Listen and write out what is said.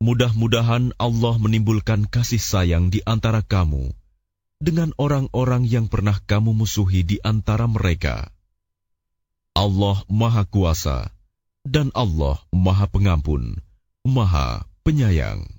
Mudah-mudahan Allah menimbulkan kasih sayang di antara kamu dengan orang-orang yang pernah kamu musuhi di antara mereka. Allah Maha Kuasa dan Allah Maha Pengampun, Maha Penyayang.